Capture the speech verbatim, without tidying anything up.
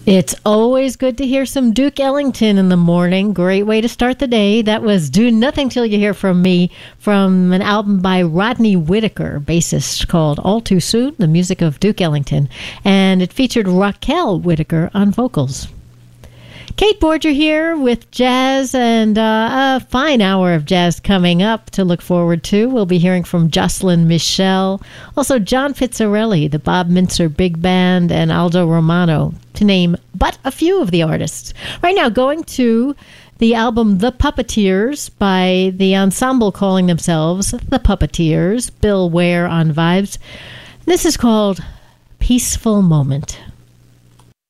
It's always good to hear some Duke Ellington in the morning. Great way to start the day. That was Do Nothing Till You Hear From Me from an album by Rodney Whitaker, bassist, called All Too Soon, the music of Duke Ellington. And it featured Raquel Whitaker on vocals. Kate Borger here with jazz, and uh, a fine hour of jazz coming up to look forward to. We'll be hearing from Jocelyn Michelle, also John Pizzarelli, the Bob Mintzer Big Band, and Aldo Romano, to name but a few of the artists. Right now, going to the album The Puppeteers by the ensemble calling themselves The Puppeteers, Bill Ware on vibes. This is called Peaceful Moment.